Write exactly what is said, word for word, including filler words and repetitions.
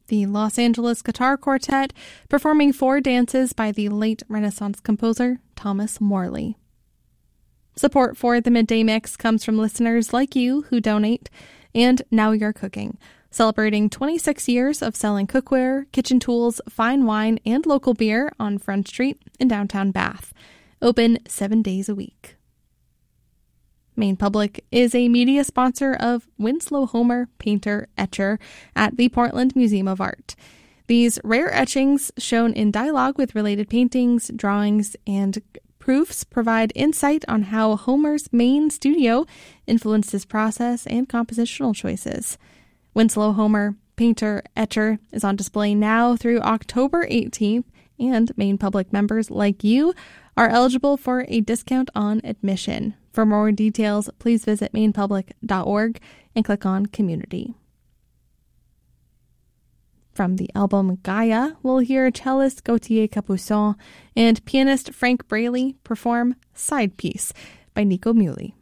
the Los Angeles Guitar Quartet, performing four dances by the late Renaissance composer Thomas Morley. Support for the Midday Mix comes from listeners like you who donate, and Now You're Cooking, celebrating twenty-six years of selling cookware, kitchen tools, fine wine, and local beer on Front Street in downtown Bath. Open seven days a week. Maine Public is a media sponsor of Winslow Homer, painter, etcher at the Portland Museum of Art. These rare etchings, shown in dialogue with related paintings, drawings, and proofs, provide insight on how Homer's Maine studio influenced his process and compositional choices. Winslow Homer, painter, etcher is on display now through October eighteenth, and Maine Public members like you are eligible for a discount on admission. For more details, please visit maine public dot org and click on Community. From the album Gaia, we'll hear cellist Gauthier Capuçon and pianist Frank Braley perform Side Piece by Nico Muhly.